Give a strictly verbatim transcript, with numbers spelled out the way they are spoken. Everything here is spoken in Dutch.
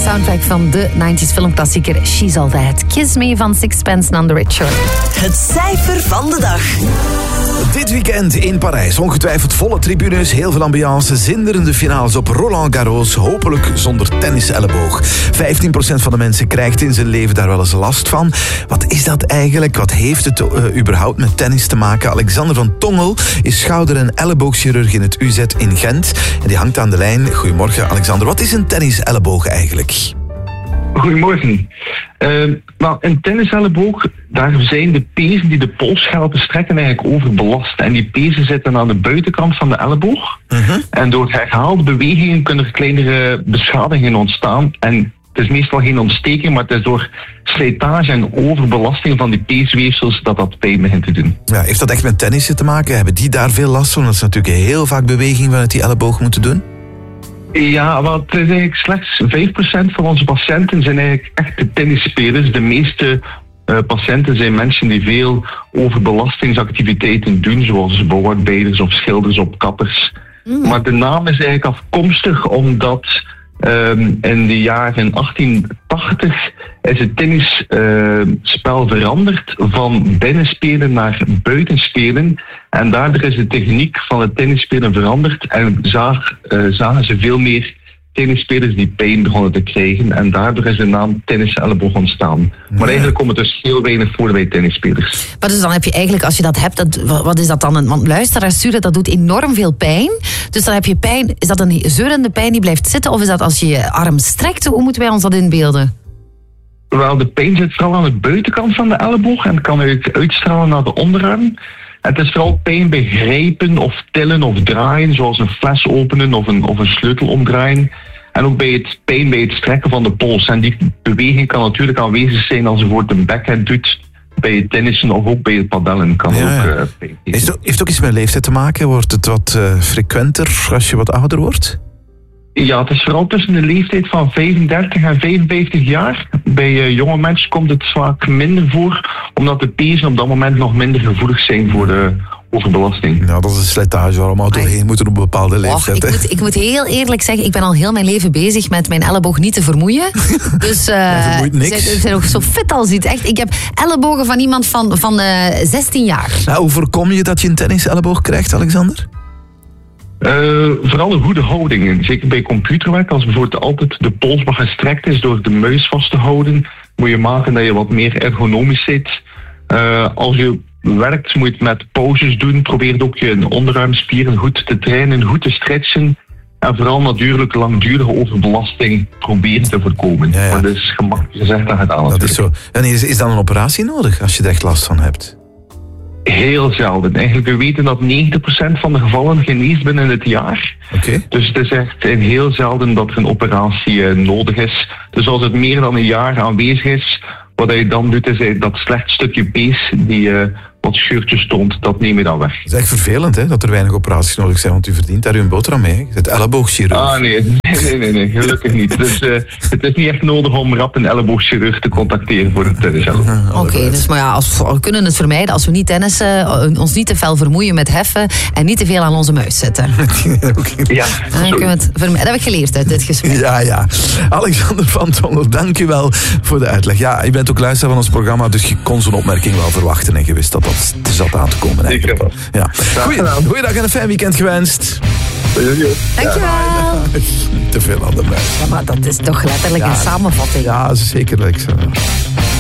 soundtrack van de nineties filmklassieker She's All That. Kiss Me van Sixpence None the Richer. Het cijfer van de dag. Dit weekend in Parijs. Ongetwijfeld volle tribunes, heel veel ambiance, zinderende finales op Roland Garros. Hopelijk zonder tenniselleboog. vijftien procent van de mensen krijgt in zijn leven daar wel eens last van. Wat is dat eigenlijk? Wat heeft het uh, überhaupt met tennis te maken? Alexander van Tongel is schouder- en elleboogchirurg in het U Z in Gent. En die hangt aan de lijn. Goedemorgen, Alexander. Wat is een tenniselleboog eigenlijk? Goedemorgen. Uh, nou, een tenniselleboog, daar zijn de pezen die de polsschelpen strekken eigenlijk overbelast. En die pezen zitten aan de buitenkant van de elleboog. Uh-huh. En door herhaalde bewegingen kunnen er kleinere beschadigingen ontstaan. En het is meestal geen ontsteking, maar het is door slijtage en overbelasting van die peesweefsels dat dat pijn begint te doen. Ja, heeft dat echt met tennissen te maken? Hebben die daar veel last van? Dat ze natuurlijk heel vaak beweging vanuit die elleboog moeten doen? Ja, want het is eigenlijk slechts vijf procent van onze patiënten zijn eigenlijk echte tennisspelers. De meeste uh, patiënten zijn mensen die veel overbelastingsactiviteiten doen, zoals bouwarbeiders of schilders op kappers. Mm. Maar de naam is eigenlijk afkomstig omdat um, in de jaren achttien tachtig is het tennisspel uh, veranderd van binnenspelen naar buitenspelen. En daardoor is de techniek van het tennisspelen veranderd en zag, uh, zagen ze veel meer tennisspelers die pijn begonnen te krijgen. En daardoor is de naam tenniselleboog ontstaan. Nee. Maar eigenlijk komt het dus heel weinig voor bij tennisspelers. Maar dus dan heb je eigenlijk, als je dat hebt, dat, wat is dat dan? Want luisteraars sturen, dat doet enorm veel pijn. Dus dan heb je pijn, is dat een zeurende pijn die blijft zitten? Of is dat als je je arm strekt? Hoe moeten wij ons dat inbeelden? Wel, de pijn zit vooral aan de buitenkant van de elleboog en kan uitstralen naar de onderarm. Het is vooral pijn bij grijpen of tillen of draaien, zoals een fles openen of een, of een sleutel omdraaien. En ook bij het pijn bij het strekken van de pols. En die beweging kan natuurlijk aanwezig zijn als je voor een backhand doet, bij het tennissen of ook bij het padellen kan ja, ook uh, pijn. Heeft het heeft ook iets met leeftijd te maken? Wordt het wat uh, frequenter als je wat ouder wordt? Ja, het is vooral tussen de leeftijd van vijfendertig en vijfenvijftig jaar. Bij uh, jonge mensen komt het vaak minder voor, omdat de pezen op dat moment nog minder gevoelig zijn voor de overbelasting. Nou, dat is een slijtage waar we allemaal doorheen moeten op een bepaalde leeftijd. Och, ik, moet, ik moet heel eerlijk zeggen, ik ben al heel mijn leven bezig met mijn elleboog niet te vermoeien. Dus uh, niks. Ze zijn ook zo fit als iets. Echt, ik heb ellebogen van iemand van, van uh, zestien jaar. Nou, hoe voorkom je dat je een tenniselleboog krijgt, Alexander? Uh, vooral een goede houding. Zeker bij computerwerk, als bijvoorbeeld altijd de pols wat gestrekt is door de muis vast te houden, moet je maken dat je wat meer ergonomisch zit. Uh, als je werkt, moet je het met pauzes doen. Probeer ook je onderarmspieren goed te trainen, goed te stretchen. En vooral natuurlijk langdurige overbelasting proberen te voorkomen. Ja, ja. Maar dat is gemakkelijk gezegd dan gedaan. Dat is zo. En is, is dan een operatie nodig als je er echt last van hebt? Heel zelden. Eigenlijk, we weten dat negentig procent van de gevallen geneest binnen het jaar. Okay. Dus het is echt heel zelden dat er een operatie uh, nodig is. Dus als het meer dan een jaar aanwezig is, wat je dan doet, is dat slecht stukje pees die uh, wat scheurtjes toont, dat neem je dan weg. Het is echt vervelend, hè, dat er weinig operaties nodig zijn, want u verdient daar uw boterham mee. Je bent elleboogchirurg. Ah, nee, nee, nee, nee, nee gelukkig niet. Dus uh, het is niet echt nodig om rap een elleboogchirurg te contacteren voor het tenniselleboog. Oké, okay, dus maar ja, als, we kunnen het vermijden als we niet tennissen, ons niet te fel vermoeien met heffen en niet te veel aan onze muis zetten. Ja, dan kunnen we het vermijden. Dat heb ik geleerd uit dit gesprek. Ja, ja. Alexander van Tongel, dank u wel voor de uitleg. Ja, je bent ook luisteraar van ons programma, dus je kon zo'n opmerking wel verwachten en je wist dat dat er zat aan te komen. Zeker wel. Ja. Goeiedag en een fijn weekend gewenst. Dankjewel. Ja, te veel aan de muis. Ja, maar dat is toch letterlijk ja, een samenvatting. Ja, zeker.